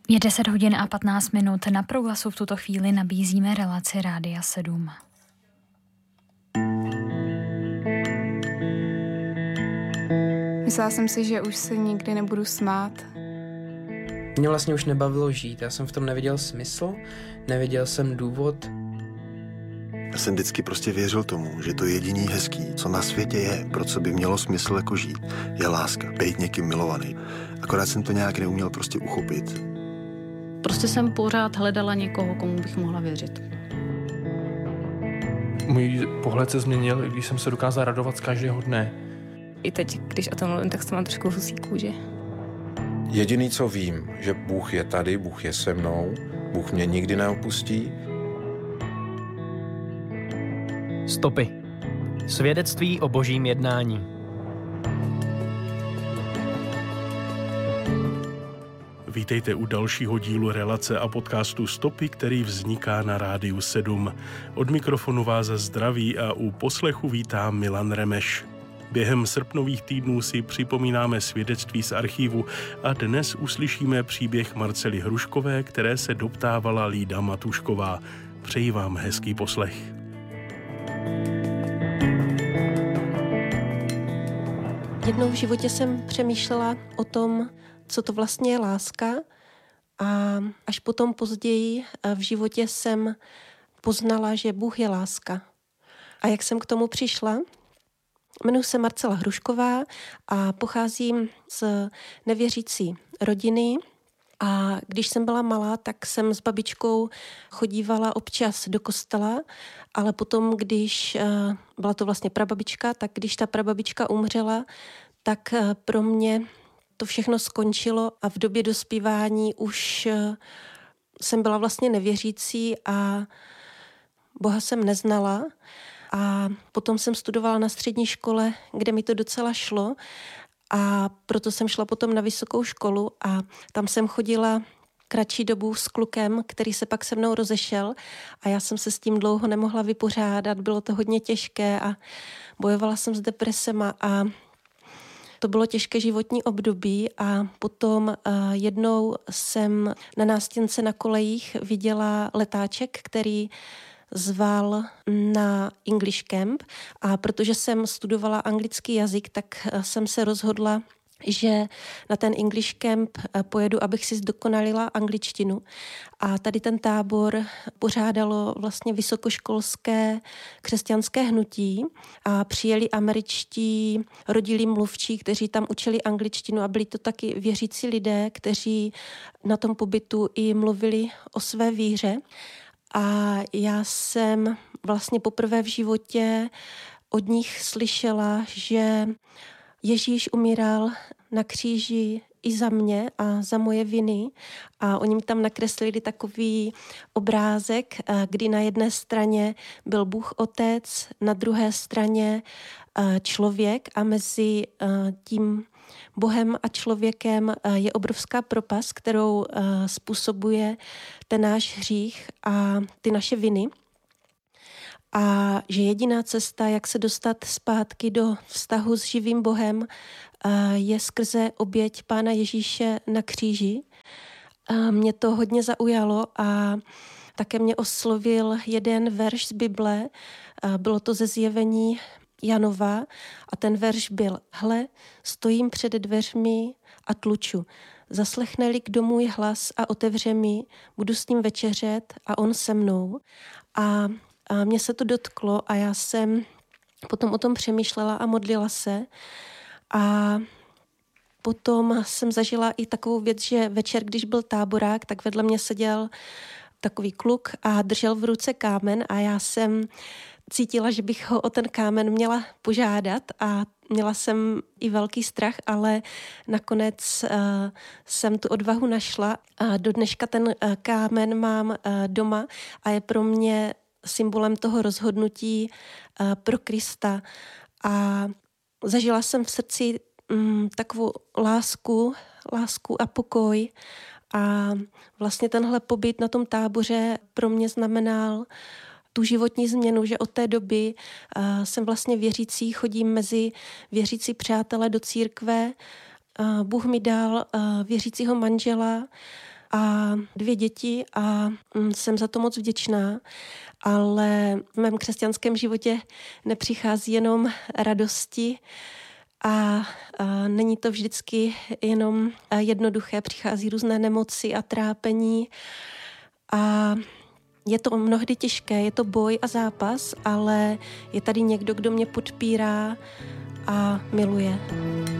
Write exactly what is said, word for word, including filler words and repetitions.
Je deset hodin a patnáct minut. Na Proglasu v tuto chvíli nabízíme relaci Rádia sedm. Myslela jsem si, že už se nikdy nebudu smát. Mě vlastně už nebavilo žít. Já jsem v tom neviděl smysl, neviděl jsem důvod. Já jsem vždycky prostě věřil tomu, že to jediný hezký, co na světě je, pro co by mělo smysl jako žít, je láska, být někým milovaný. Akorát jsem to nějak neuměl prostě uchopit. Prostě jsem pořád hledala někoho, komu bych mohla věřit. Můj pohled se změnil, když jsem se dokázal radovat z každého dne. I teď, když o tom mluvím, tak se mám trošku husí kůži. Jediný, co vím, že Bůh je tady, Bůh je se mnou, Bůh mě nikdy neopustí. Stopy. Svědectví o božím jednání. Vítejte u dalšího dílu relace a podcastu Stopy, který vzniká na Rádiu sedm. Od mikrofonu vás zdraví a u poslechu vítá Milan Remeš. Během srpnových týdnů si připomínáme svědectví z archivu a dnes uslyšíme příběh Marcely Hruškové, které se doptávala Lída Matušková. Přeji vám hezký poslech. Jednou v životě jsem přemýšlela o tom, co to vlastně je láska, a až potom později v životě jsem poznala, že Bůh je láska. A jak jsem k tomu přišla? Jmenuji se Marcela Hrušková a pocházím z nevěřící rodiny. A když jsem byla malá, tak jsem s babičkou chodívala občas do kostela, ale potom, když byla to vlastně prababička, tak když ta prababička umřela, tak pro mě to všechno skončilo a v době dospívání už jsem byla vlastně nevěřící a Boha jsem neznala. A potom jsem studovala na střední škole, kde mi to docela šlo, a proto jsem šla potom na vysokou školu a tam jsem chodila kratší dobu s klukem, který se pak se mnou rozešel, a já jsem se s tím dlouho nemohla vypořádat, bylo to hodně těžké a bojovala jsem s depresema a to bylo těžké životní období. A potom jednou jsem na nástěnce na kolejích viděla letáček, který zval na English Camp, a protože jsem studovala anglický jazyk, tak jsem se rozhodla, že na ten English Camp pojedu, abych si zdokonalila angličtinu. A tady ten tábor pořádalo vlastně vysokoškolské křesťanské hnutí a přijeli američtí rodilí mluvčí, kteří tam učili angličtinu, a byli to taky věřící lidé, kteří na tom pobytu i mluvili o své víře. A já jsem vlastně poprvé v životě od nich slyšela, že Ježíš umíral na kříži i za mě a za moje viny, a oni mi tam nakreslili takový obrázek, kdy na jedné straně byl Bůh Otec, na druhé straně člověk, a mezi tím Bohem a člověkem je obrovská propast, kterou způsobuje ten náš hřích a ty naše viny. A že jediná cesta, jak se dostat zpátky do vztahu s živým Bohem, je skrze oběť Pána Ježíše na kříži. A mě to hodně zaujalo a také mě oslovil jeden verš z Bible. Bylo to ze Zjevení Janova a ten verš byl: Hle, stojím před dveřmi a tluču. Zaslechne-li kdo můj hlas a otevře mi, budu s ním večeřet a on se mnou. A, a mě se to dotklo a já jsem potom o tom přemýšlela a modlila se. A potom jsem zažila i takovou věc, že večer, když byl táborák, tak vedle mě seděl takový kluk a držel v ruce kámen a já jsem cítila, že bych ho o ten kámen měla požádat, a měla jsem i velký strach, ale nakonec uh, jsem tu odvahu našla a do dneška ten uh, kámen mám uh, doma a je pro mě symbolem toho rozhodnutí uh, pro Krista. A zažila jsem v srdci um, takovou lásku, lásku a pokoj, a vlastně tenhle pobyt na tom táboře pro mě znamenal tu životní změnu, že od té doby uh, jsem vlastně věřící, chodím mezi věřící přátelé do církve. Uh, Bůh mi dal uh, věřícího manžela a dvě děti a jsem za to moc vděčná, ale v mém křesťanském životě nepřichází jenom radosti a, a není to vždycky jenom jednoduché, přichází různé nemoci a trápení a je to mnohdy těžké, je to boj a zápas, ale je tady někdo, kdo mě podpírá a miluje.